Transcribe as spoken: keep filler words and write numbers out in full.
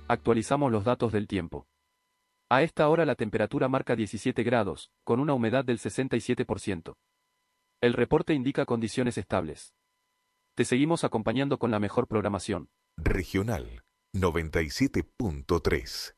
Actualizamos los datos del tiempo. A esta hora la temperatura marca diecisiete grados, con una humedad del sesenta y siete por ciento. El reporte indica condiciones estables. Te seguimos acompañando con la mejor programación. Regional noventa y siete punto tres.